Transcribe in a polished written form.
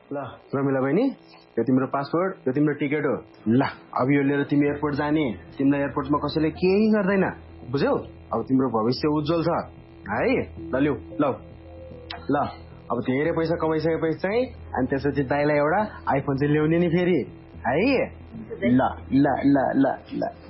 ल रमिला बहिनी यो तिम्रो पासपोर्ट यो तिम्रो टिकट हो ल अब यो लिएर तिमी एयरपोर्ट जाने तिमीलाई एयरपोर्टमा कसैले केही गर्दैन बुझ्यौ अब तिम्रो भविष्य उज्जवल छ है ल लिउ ल ल अब धेरै पैसा कमाइसकेपछि चाहिँ अनि त्यसपछि दाइलाई एउटा आइफोन चाहिँ ल्याउने नि फेरि है ल ल ल ल ल